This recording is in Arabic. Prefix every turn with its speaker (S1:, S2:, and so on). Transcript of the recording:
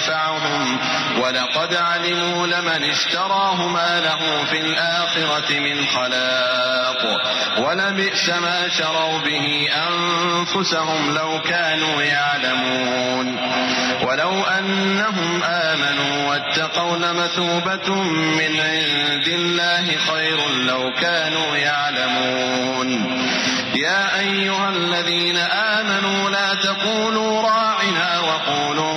S1: ينفعهم ولقد علموا لمن اشتراه ما له في الآخرة من خلاق ولبئس ما شروا به أنفسهم لو كانوا يعلمون ولو أنهم آمنوا واتقوا لمثوبة من عند الله خير لو كانوا يعلمون يا أيها الذين آمنوا لا تقولوا راعنا وقولوا